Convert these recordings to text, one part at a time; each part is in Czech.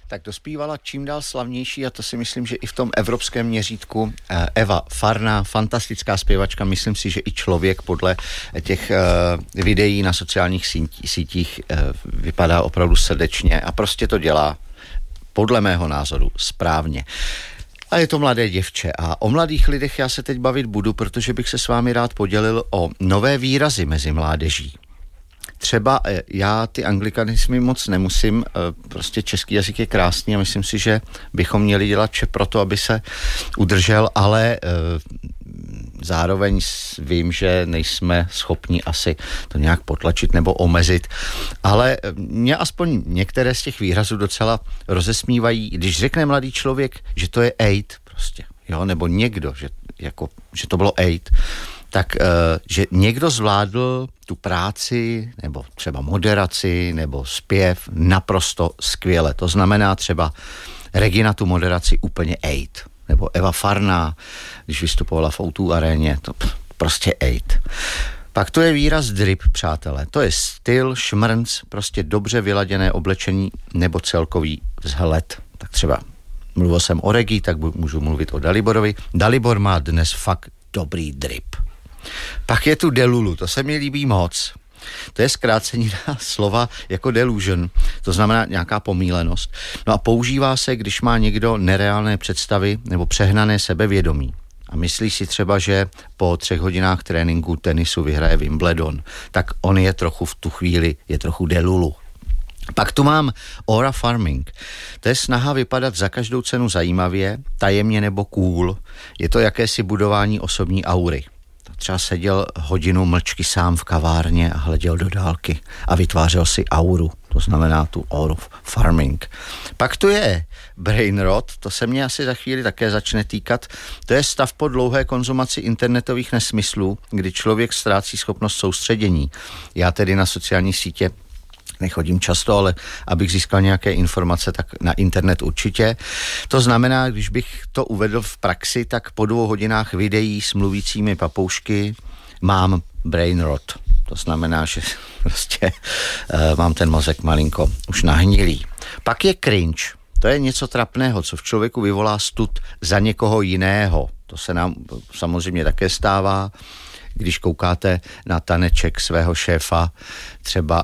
Tak dospívala čím dál slavnější, a to si myslím, že i v tom evropském měřítku, Eva Farná, fantastická zpěvačka, myslím si, že i člověk podle těch videí na sociálních sítích vypadá opravdu srdečně a prostě to dělá podle mého názoru správně. A je to mladé děvče a o mladých lidech já se teď bavit budu, protože bych se s vámi rád podělil o nové výrazy mezi mládeží. Třeba já ty anglikanismy moc nemusím, prostě český jazyk je krásný a myslím si, že bychom měli dělat vše pro to, aby se udržel, ale zároveň vím, že nejsme schopni asi to nějak potlačit nebo omezit, ale mě aspoň některé z těch výrazů docela rozesmívají, když řekne mladý člověk, že to je aid prostě, jo, nebo někdo, že to bylo aid, tak, že někdo zvládl tu práci, nebo třeba moderaci, nebo zpěv naprosto skvěle. To znamená třeba Regina tu moderaci úplně aid. Nebo Eva Farná, když vystupovala v O2 aréně, to prostě aid. Pak to je výraz drip, přátelé. To je styl, šmrnc, prostě dobře vyladěné oblečení nebo celkový vzhled. Tak třeba mluvil jsem o Regi, tak můžu mluvit o Daliborovi. Dalibor má dnes fakt dobrý drip. Pak je tu delulu, to se mi líbí moc. To je zkrácení na slova jako delusion, to znamená nějaká pomílenost. No a používá se, když má někdo nereálné představy nebo přehnané sebevědomí. A myslí si třeba, že po 3 hodinách tréninku tenisu vyhraje Wimbledon. Tak on je trochu v tu chvíli, je trochu delulu. Pak tu mám aura farming. To je snaha vypadat za každou cenu zajímavě, tajemně nebo cool. Je to jakési budování osobní aury. Třeba seděl hodinu mlčky sám v kavárně a hleděl do dálky a vytvářel si auru, to znamená tu auru farming. Pak tu je brain rot, to se mě asi za chvíli také začne týkat. To je stav po dlouhé konzumaci internetových nesmyslů, kdy člověk ztrácí schopnost soustředění. Já tedy na sociální sítě nechodím často, ale abych získal nějaké informace, tak na internet určitě. To znamená, když bych to uvedl v praxi, tak po 2 hodinách videí s mluvícími papoušky mám brain rot. To znamená, že prostě mám ten mozek malinko už nahnilý. Pak je cringe. To je něco trapného, co v člověku vyvolá stud za někoho jiného. To se nám samozřejmě také stává, když koukáte na taneček svého šéfa třeba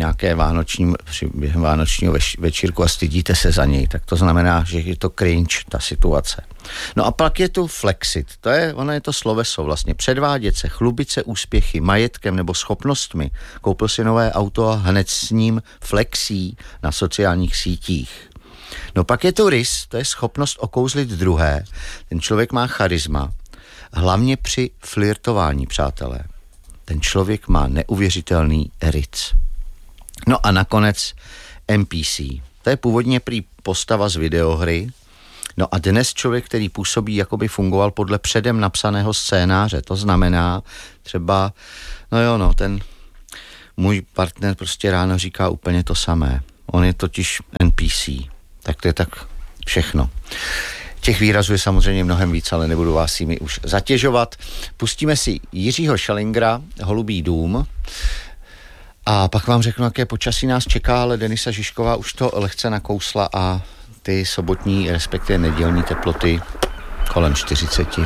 během vánočního večírku a stydíte se za něj, tak to znamená, že je to cringe, ta situace. No a pak je tu flexit, ono je to sloveso vlastně, předvádět se, chlubit se úspěchy, majetkem nebo schopnostmi, koupil si nové auto a hned s ním flexí na sociálních sítích. No pak je tu rys, to je schopnost okouzlit druhé, ten člověk má charisma, hlavně při flirtování, přátelé. Ten člověk má neuvěřitelný ric. No a nakonec NPC. To je původně prý postava z videohry. No a dnes člověk, který působí, jako by fungoval podle předem napsaného scénáře. To znamená třeba, ten můj partner prostě ráno říká úplně to samé. On je totiž NPC. Tak to je tak všechno. Těch výrazů je samozřejmě mnohem víc, ale nebudu vás jimi už zatěžovat. Pustíme si Jiřího Schellingera, Holubý dům, a pak vám řeknu, jaké počasí nás čeká, ale Denisa Žižková už to lehce nakousla a ty sobotní, respektive nedělní teploty kolem 40.